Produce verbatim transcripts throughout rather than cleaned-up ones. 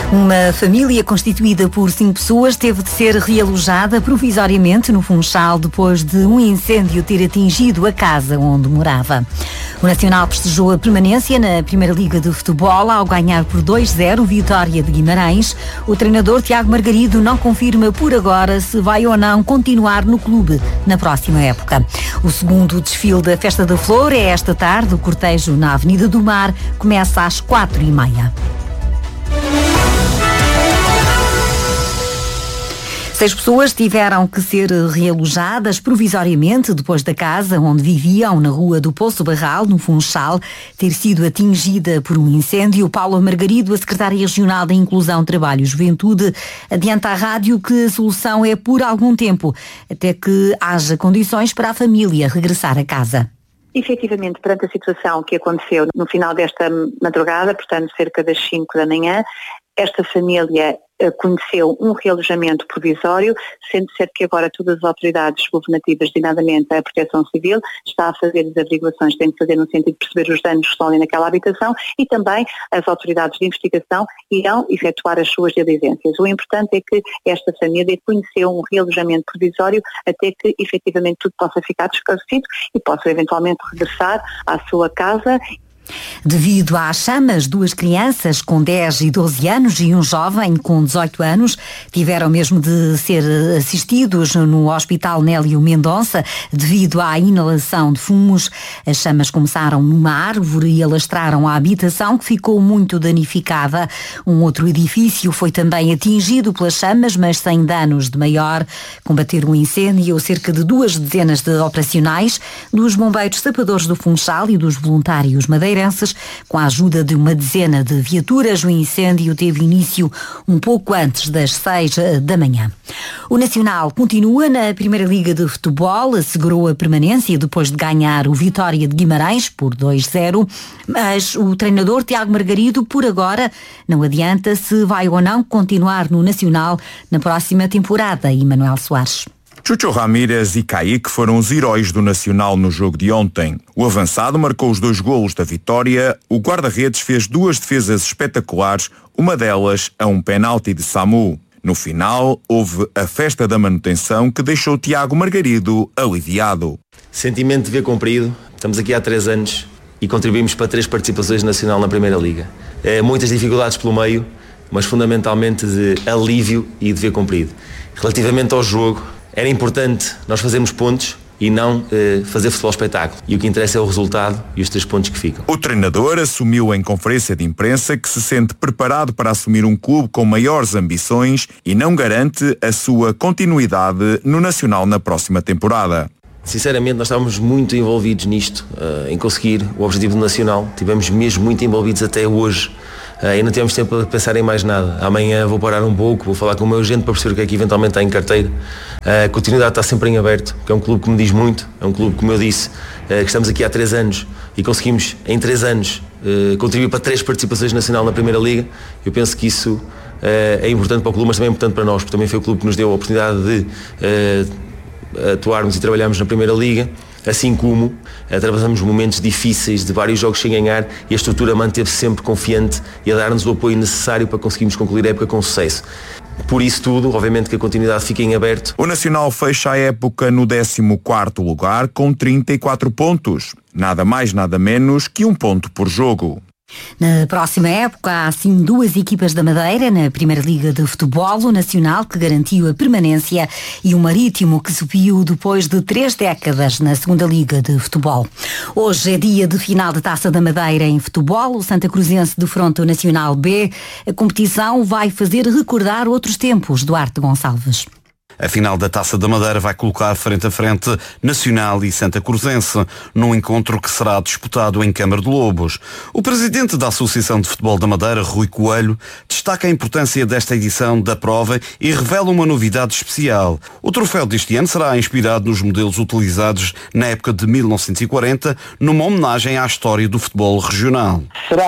Uma família constituída por cinco pessoas teve de ser realojada provisoriamente no Funchal depois de um incêndio ter atingido a casa onde morava. O Nacional festejou a permanência na Primeira Liga de Futebol ao ganhar por dois a zero Vitória de Guimarães. O treinador Tiago Margarido não confirma por agora se vai ou não continuar no clube na próxima época. O segundo desfile da Festa da Flor é esta tarde. O cortejo na Avenida do Mar começa às quatro e meia. Seis pessoas tiveram que ser realojadas provisoriamente depois da casa onde viviam, na Rua do Poço Barral, no Funchal, ter sido atingida por um incêndio. Paula Margarido, a secretária regional da Inclusão, Trabalho e Juventude, adianta à rádio que a solução é por algum tempo, até que haja condições para a família regressar a casa. Efetivamente, perante a situação que aconteceu no final desta madrugada, portanto cerca das cinco da manhã, esta família conheceu um realojamento provisório, sendo certo que agora todas as autoridades governativas, designadamente a Proteção Civil, está a fazer as averiguações que tem de fazer no sentido de perceber os danos que estão ali naquela habitação, e também as autoridades de investigação irão efetuar as suas diligências. O importante é que esta família conheceu um realojamento provisório até que efetivamente tudo possa ficar esclarecido e possa eventualmente regressar à sua casa. Devido às chamas, duas crianças com dez e doze anos e um jovem com dezoito anos tiveram mesmo de ser assistidos no Hospital Nélio Mendonça devido à inalação de fumos. As chamas começaram numa árvore e alastraram a habitação, que ficou muito danificada. Um outro edifício foi também atingido pelas chamas, mas sem danos de maior. Combater o incêndio, cerca de duas dezenas de operacionais dos bombeiros sapadores do Funchal e dos voluntários madeirenses. Com a ajuda de uma dezena de viaturas, o incêndio teve início um pouco antes das seis da manhã. O Nacional continua na Primeira Liga de Futebol, assegurou a permanência depois de ganhar o Vitória de Guimarães por dois a zero, mas o treinador Tiago Margarido, por agora, não adianta se vai ou não continuar no Nacional na próxima temporada. E Manuel Soares. Chucho Ramírez e Kaique foram os heróis do Nacional no jogo de ontem. O avançado marcou os dois golos da vitória, o guarda-redes fez duas defesas espetaculares, uma delas a um penalti de Samu. No final, houve a festa da manutenção que deixou Tiago Margarido aliviado. Sentimento de dever cumprido. Estamos aqui há três anos e contribuímos para três participações nacional na Primeira Liga. É, muitas dificuldades pelo meio, mas fundamentalmente de alívio e dever cumprido. Relativamente ao jogo, era importante nós fazermos pontos e não eh, fazer futebol espetáculo. E o que interessa é o resultado e os três pontos que ficam. O treinador assumiu em conferência de imprensa que se sente preparado para assumir um clube com maiores ambições e não garante a sua continuidade no Nacional na próxima temporada. Sinceramente, nós estávamos muito envolvidos nisto, uh, em conseguir o objetivo do Nacional. Tivemos mesmo muito envolvidos até hoje. Uh, e não tivemos tempo para pensar em mais nada. Amanhã vou parar um pouco, vou falar com o meu agente para perceber o que é que eventualmente está em carteira. Uh, a continuidade está sempre em aberto, que é um clube que me diz muito, é um clube, como eu disse, uh, que estamos aqui há três anos e conseguimos, em três anos, uh, contribuir para três participações nacional na Primeira Liga. Eu penso que isso uh, é importante para o clube, mas também é importante para nós, porque também foi o clube que nos deu a oportunidade de uh, atuarmos e trabalharmos na Primeira Liga, assim como atravessamos momentos difíceis de vários jogos sem ganhar e a estrutura manteve-se sempre confiante e a dar-nos o apoio necessário para conseguirmos concluir a época com sucesso. Por isso tudo, obviamente que a continuidade fica em aberto. O Nacional fecha a época no décimo quarto lugar com trinta e quatro pontos. Nada mais, nada menos que um ponto por jogo. Na próxima época há assim duas equipas da Madeira na Primeira Liga de Futebol, o Nacional que garantiu a permanência e o Marítimo que subiu depois de três décadas na Segunda Liga de Futebol. Hoje é dia de final de Taça da Madeira em futebol, o Santa Cruzense defronta o Nacional B. A competição vai fazer recordar outros tempos. Duarte Gonçalves. A final da Taça da Madeira vai colocar frente a frente Nacional e Santa Cruzense, num encontro que será disputado em Câmara de Lobos. O presidente da Associação de Futebol da Madeira, Rui Coelho, destaca a importância desta edição da prova e revela uma novidade especial. O troféu deste ano será inspirado nos modelos utilizados na época de mil novecentos e quarenta, numa homenagem à história do futebol regional. Será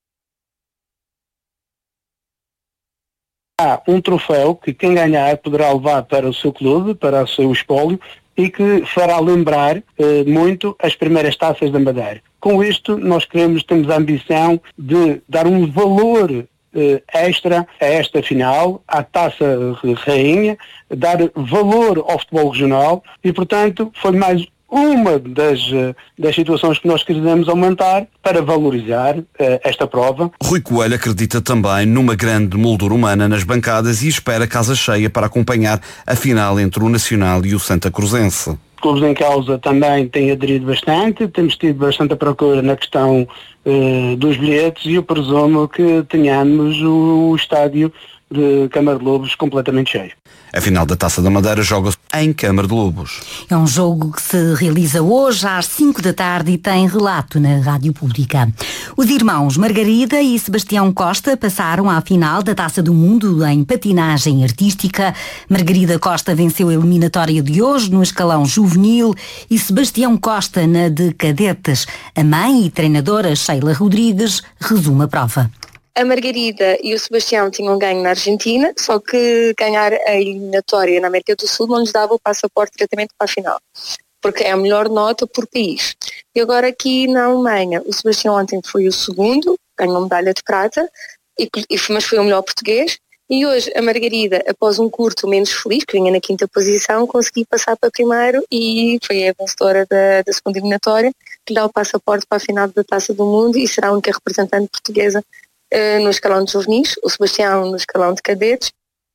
Há um troféu que quem ganhar poderá levar para o seu clube, para o seu espólio, e que fará lembrar eh, muito as primeiras taças da Madeira. Com isto, nós queremos, temos a ambição de dar um valor eh, extra a esta final, à Taça Rainha, dar valor ao futebol regional e, portanto, foi mais uma das, das situações que nós queremos aumentar para valorizar uh, esta prova. Rui Coelho acredita também numa grande moldura humana nas bancadas e espera casa cheia para acompanhar a final entre o Nacional e o Santa Cruzense. Os clubes em causa também têm aderido bastante, temos tido bastante procura na questão uh, dos bilhetes e eu presumo que tenhamos o, o estádio de Câmara de Lobos completamente cheio. A final da Taça da Madeira joga-se em Câmara de Lobos. É um jogo que se realiza hoje às cinco da tarde e tem relato na Rádio Pública. Os irmãos Margarida e Sebastião Costa passaram à final da Taça do Mundo em patinagem artística. Margarida Costa venceu a eliminatória de hoje no escalão juvenil e Sebastião Costa na de cadetes. A mãe e treinadora Sheila Rodrigues resume a prova. A Margarida e o Sebastião tinham ganho na Argentina, só que ganhar a eliminatória na América do Sul não lhes dava o passaporte diretamente para a final, porque é a melhor nota por país. E agora aqui na Alemanha, o Sebastião ontem foi o segundo, ganhou medalha de prata, e, mas foi o melhor português. E hoje a Margarida, após um curto menos feliz, que vinha na quinta posição, conseguiu passar para primeiro e foi a vencedora da, da segunda eliminatória, que lhe dá o passaporte para a final da Taça do Mundo e será a única representante portuguesa no escalão de juvenis, o Sebastião no escalão de cadetes.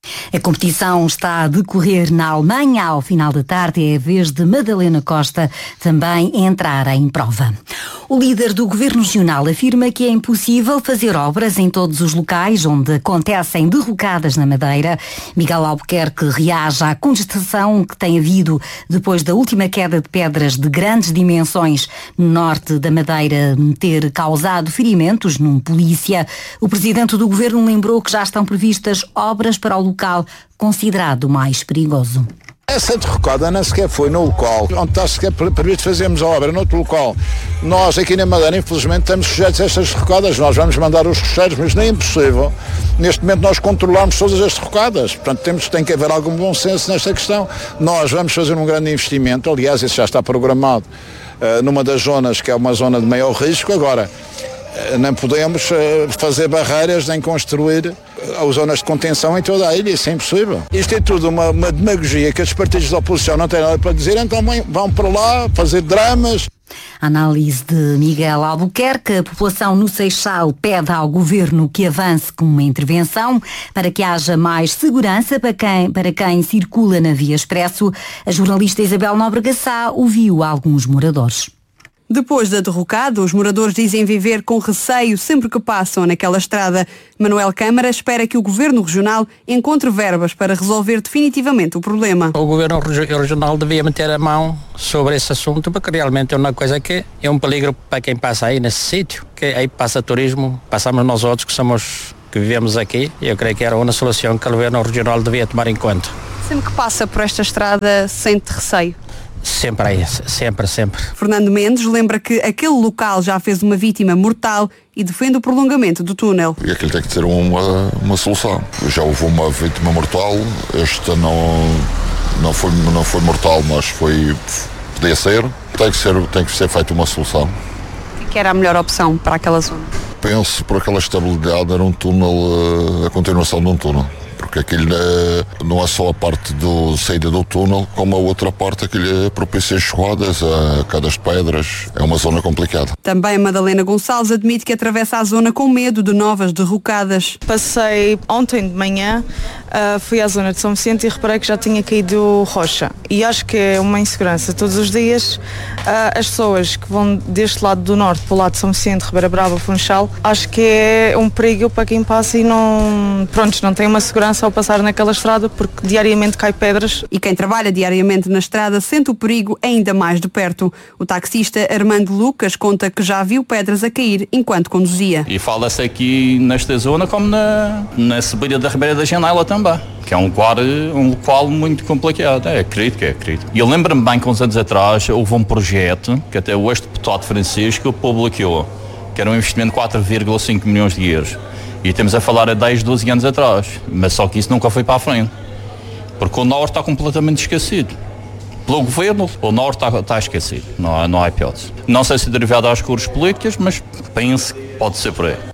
A competição está a decorrer na Alemanha. Ao final da tarde é a vez de Madalena Costa também entrar em prova. O líder do Governo Regional afirma que é impossível fazer obras em todos os locais onde acontecem derrocadas na Madeira. Miguel Albuquerque reage à congestação que tem havido depois da última queda de pedras de grandes dimensões no norte da Madeira ter causado ferimentos num polícia. O presidente do Governo lembrou que já estão previstas obras para o local considerado mais perigoso. Essa derrocada nem sequer foi no local onde está sequer previsto fazermos a obra, noutro local. Nós aqui na Madeira, infelizmente, estamos sujeitos a estas derrocadas. Nós vamos mandar os recheiros, mas nem é impossível neste momento nós controlarmos todas as derrocadas. Portanto, temos, tem que haver algum bom senso nesta questão. Nós vamos fazer um grande investimento, aliás, isso já está programado uh, numa das zonas que é uma zona de maior risco. Agora, não podemos fazer barreiras nem construir as zonas de contenção em toda a ilha, isso é impossível. Isto é tudo uma, uma demagogia que os partidos da oposição não têm nada para dizer, então vão para lá fazer dramas. Análise de Miguel Albuquerque. A população no Seixal pede ao governo que avance com uma intervenção para que haja mais segurança para quem, para quem circula na Via Expresso. A jornalista Isabel Nóbrega Sá ouviu alguns moradores. Depois da derrocada, os moradores dizem viver com receio sempre que passam naquela estrada. Manuel Câmara espera que o Governo Regional encontre verbas para resolver definitivamente o problema. O Governo Regional devia meter a mão sobre esse assunto, porque realmente é uma coisa que é um peligro para quem passa aí nesse sítio, que aí passa turismo, passamos nós outros que somos, que vivemos aqui, e eu creio que era uma solução que o Governo Regional devia tomar em conta. Sempre que passa por esta estrada, sente receio? Sempre aí, sempre, sempre. Fernando Mendes lembra que aquele local já fez uma vítima mortal e defende o prolongamento do túnel. E aquilo tem que ter uma, uma solução. Já houve uma vítima mortal, esta não, não, foi, não foi mortal, mas foi, podia ser. Tem que ser, tem que ser feita uma solução. E que era a melhor opção para aquela zona? Penso, por aquela estabilidade, era um túnel, a continuação de um túnel. Porque aquilo é, não é só a parte da saída do túnel, como a outra parte, aquilo é propício a enxurradas, a quedas de pedras, é uma zona complicada. Também a Madalena Gonçalves admite que atravessa a zona com medo de novas derrocadas. Passei ontem de manhã, uh, fui à zona de São Vicente e reparei que já tinha caído rocha. E acho que é uma insegurança. Todos os dias, uh, as pessoas que vão deste lado do norte para o lado de São Vicente, Ribeira Brava, Funchal, acho que é um perigo para quem passa e não, pronto, não tem uma segurança ao passar naquela estrada, porque diariamente cai pedras. E quem trabalha diariamente na estrada sente o perigo ainda mais de perto. O taxista Armando Lucas conta que já viu pedras a cair enquanto conduzia. E fala-se aqui nesta zona como na, na subida da Ribeira da Janela também, que é um local, um local muito complicado. É crítico, é crítico. E eu lembro-me bem que uns anos atrás houve um projeto que até o ex-deputado Francisco publicou, que era um investimento de quatro vírgula cinco milhões de euros. E estamos a falar a dez, doze anos atrás, mas só que isso nunca foi para a frente, porque o norte está completamente esquecido. Pelo governo, o norte está, está esquecido, não há, não há hipótese. Não sei se é derivado às cores políticas, mas penso que pode ser por aí.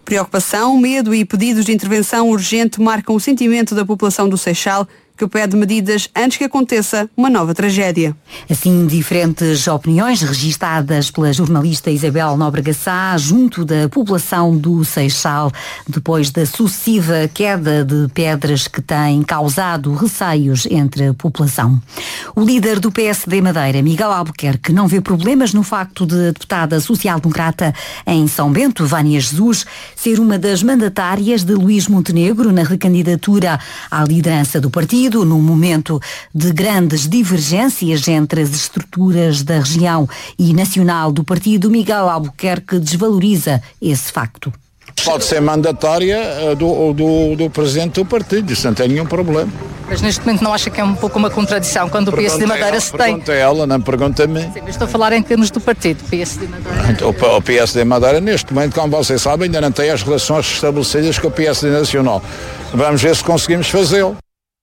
Preocupação, medo e pedidos de intervenção urgente marcam o sentimento da população do Seixal, que pede medidas antes que aconteça uma nova tragédia. Assim, diferentes opiniões registadas pela jornalista Isabel Nóbrega Sá junto da população do Seixal, depois da sucessiva queda de pedras que tem causado receios entre a população. O líder do P S D Madeira, Miguel Albuquerque, não vê problemas no facto de a deputada social-democrata em São Bento, Vânia Jesus, ser uma das mandatárias de Luís Montenegro na recandidatura à liderança do partido, num momento de grandes divergências entre as estruturas da região e nacional do partido. Miguel Albuquerque desvaloriza esse facto. Pode ser mandatória do, do, do presidente do partido, isso não tem nenhum problema. Mas neste momento não acha que é um pouco uma contradição quando o P S D Madeira se tem... Pergunta a ela, não pergunta a mim. Sim, mas estou a falar em termos do partido, P S D Madeira. O, o P S D Madeira, neste momento, como vocês sabem, ainda não tem as relações estabelecidas com o P S D Nacional. Vamos ver se conseguimos fazê-lo.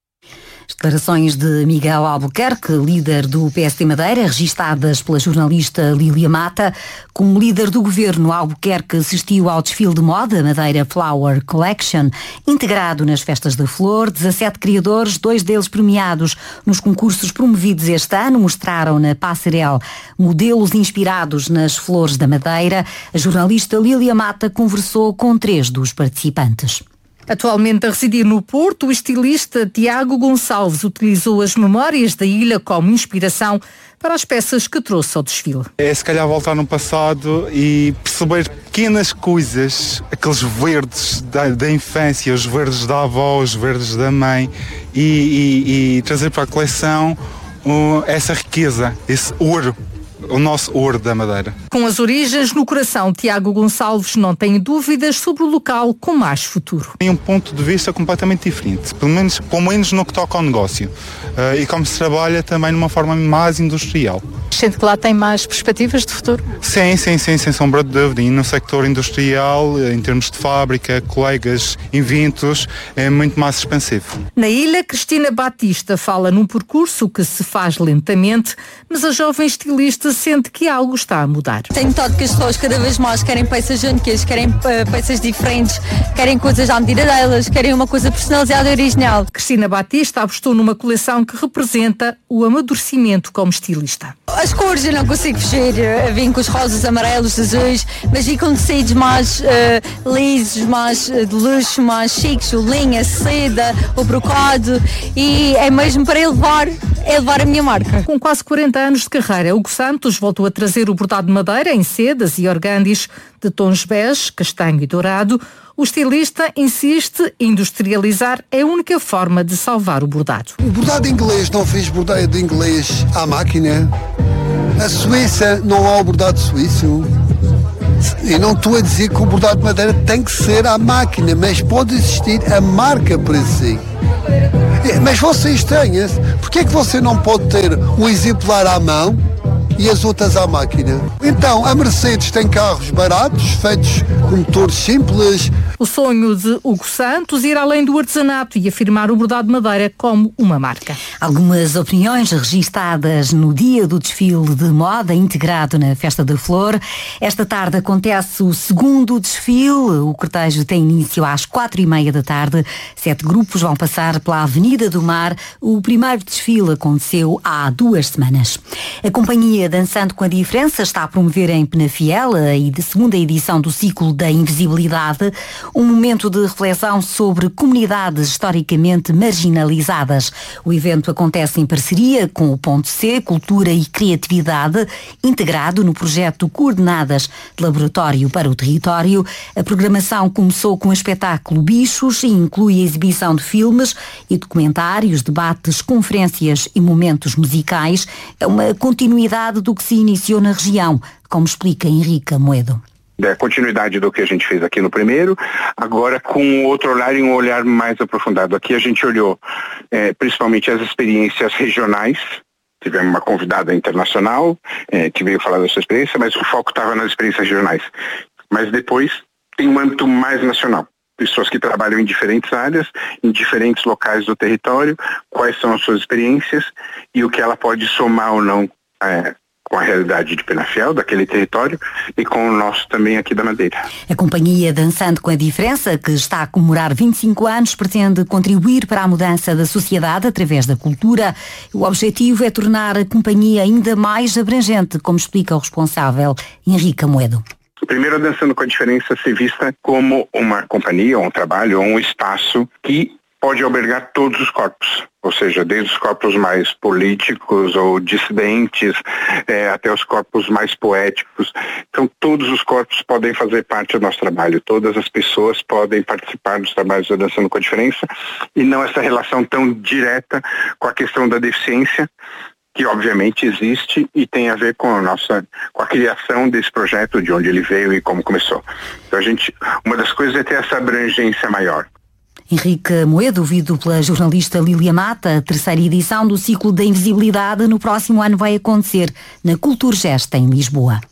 Declarações de Miguel Albuquerque, líder do P S D Madeira, registadas pela jornalista Lília Mata. Como líder do governo, Albuquerque assistiu ao desfile de moda Madeira Flower Collection, integrado nas Festas da Flor. dezassete criadores, dois deles premiados nos concursos promovidos este ano, mostraram na passarela modelos inspirados nas flores da Madeira. A jornalista Lília Mata conversou com três dos participantes. Atualmente a residir no Porto, o estilista Tiago Gonçalves utilizou as memórias da ilha como inspiração para as peças que trouxe ao desfile. É se calhar voltar no passado e perceber pequenas coisas, aqueles verdes da, da infância, os verdes da avó, os verdes da mãe e, e, e trazer para a coleção uh, essa riqueza, esse ouro. O nosso ouro da Madeira. Com as origens no coração, Tiago Gonçalves não tem dúvidas sobre o local com mais futuro. Tem um ponto de vista completamente diferente, pelo menos, pelo menos no que toca ao negócio. Uh, e como se trabalha também numa forma mais industrial. Sente que lá tem mais perspectivas de futuro? Sim, sim, sim, sem sombra de dúvida. E no sector industrial, em termos de fábrica, colegas, inventos, é muito mais expansivo. Na ilha, Cristina Batista fala num percurso que se faz lentamente, mas a jovem estilista sente que algo está a mudar. Tenho notado que as pessoas cada vez mais querem peças únicas, querem uh, peças diferentes, querem coisas à medida delas, querem uma coisa personalizada e original. Cristina Batista apostou numa coleção que representa o amadurecimento como estilista. As cores eu não consigo fugir, eu vim com os rosas, amarelos, azuis, mas vim com tecidos mais uh, lisos, mais uh, de luxo, mais chiques, o linha, a seda, o brocado, e é mesmo para elevar, elevar a minha marca. Com quase quarenta anos de carreira, Hugo Santos voltou a trazer o bordado de madeira em sedas e organdis de tons bege, castanho e dourado. O estilista insiste em industrializar é a única forma de salvar o bordado. O bordado inglês não fez bordado inglês à máquina. A Suíça não há o bordado suíço. E não estou a dizer que o bordado de madeira tem que ser à máquina, mas pode existir a marca para si. Mas você estranha-se, porque é que você não pode ter um exemplar à mão e as outras à máquina? Então, a Mercedes tem carros baratos, feitos com motores simples. O sonho de Hugo Santos ir além do artesanato e afirmar o bordado de madeira como uma marca. Algumas opiniões registadas no dia do desfile de moda integrado na Festa da Flor. Esta tarde acontece o segundo desfile. O cortejo tem início às quatro e meia da tarde. Sete grupos vão passar pela Avenida do Mar. O primeiro desfile aconteceu há duas semanas. A companhia Dançando com a Diferença está a promover em Penafiel a segunda edição do ciclo da Invisibilidade, um momento de reflexão sobre comunidades historicamente marginalizadas. O evento acontece em parceria com o Ponto C, Cultura e Criatividade, integrado no projeto Coordenadas de Laboratório para o Território. A programação começou com o espetáculo Bichos e inclui a exibição de filmes e documentários, debates, conferências e momentos musicais. É uma continuidade do que se iniciou na região, como explica Henrique Amoedo. Da continuidade do que a gente fez aqui no primeiro, agora com outro olhar e um olhar mais aprofundado. Aqui a gente olhou é, principalmente as experiências regionais. Tivemos uma convidada internacional é, que veio falar da sua experiência, mas o foco estava nas experiências regionais. Mas depois tem um âmbito mais nacional. Pessoas que trabalham em diferentes áreas, em diferentes locais do território, quais são as suas experiências e o que ela pode somar ou não é, com a realidade de Penafiel, daquele território, e com o nosso também aqui da Madeira. A companhia Dançando com a Diferença, que está a comemorar vinte e cinco anos, pretende contribuir para a mudança da sociedade através da cultura. O objetivo é tornar a companhia ainda mais abrangente, como explica o responsável Henrique Amoedo. Primeiro, Dançando com a Diferença se vista como uma companhia, um trabalho, um espaço que pode albergar todos os corpos, ou seja, desde os corpos mais políticos ou dissidentes, é, até os corpos mais poéticos. Então, todos os corpos podem fazer parte do nosso trabalho, todas as pessoas podem participar dos trabalhos da Dançando com a Diferença, e não essa relação tão direta com a questão da deficiência, que obviamente existe e tem a ver com a nossa, com a criação desse projeto, de onde ele veio e como começou. Então, a gente, uma das coisas é ter essa abrangência maior. Henrique Amoedo, ouvido pela jornalista Lília Mata. A terceira edição do Ciclo da Invisibilidade no próximo ano vai acontecer na Culturgest em Lisboa.